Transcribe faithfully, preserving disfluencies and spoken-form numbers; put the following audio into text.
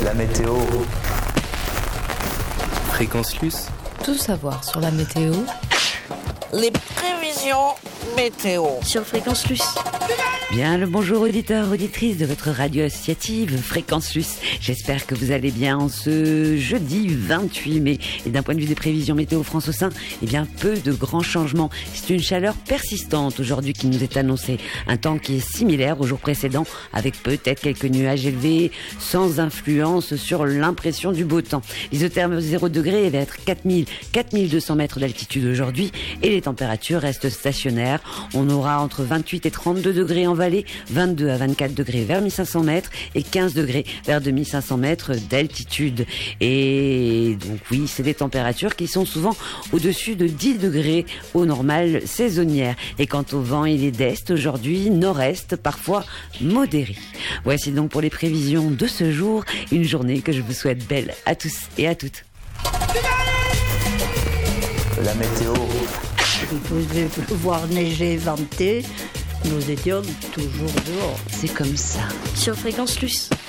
La météo. Fréquence Luce. Tout savoir sur la météo. Les prévisions météo sur Fréquence Luce. Bien le bonjour auditeurs, auditrices de votre radio associative Fréquence Luce. J'espère que vous allez bien en ce jeudi vingt-huit mai. Et d'un point de vue des prévisions météo France au sein, eh bien peu de grands changements. C'est une chaleur persistante aujourd'hui qui nous est annoncée. Un temps qui est similaire au jour précédent, avec peut-être quelques nuages élevés, sans influence sur l'impression du beau temps. L'isotherme zéro degré va être quatre mille, quatre mille deux cents mètres d'altitude aujourd'hui et les températures restent stationnaires. On aura entre vingt-huit et trente-deux degrés en vallée, vingt-deux à vingt-quatre degrés vers mille cinq cents mètres et quinze degrés vers deux mille cinq cents mètres d'altitude. Et donc oui, c'est des températures qui sont souvent au-dessus de dix degrés au normal saisonnière. Et quant au vent, il est d'est aujourd'hui, nord-est, parfois modéré. Voici donc pour les prévisions de ce jour, une journée que je vous souhaite belle à tous et à toutes. La météo. Il pouvait pleuvoir, neiger, venter. Nous étions toujours dehors. C'est comme ça. Sur Fréquence Luce.